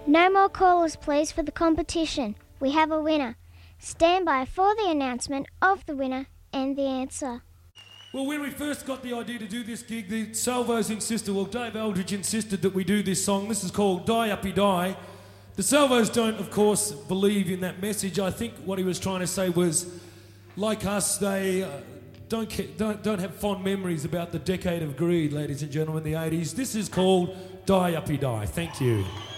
No more callers, please, for the competition. We have a winner. Stand by for the announcement of the winner and the answer. Well, when we first got the idea to do this gig, the Salvos insisted, well, Dave Eldridge insisted that we do this song. This is called Die Uppy Die. The Salvos don't, of course, believe in that message. I think what he was trying to say was, like us, they don't have fond memories about the decade of greed, ladies and gentlemen, the 80s. This is called Die Uppy Die. Thank you.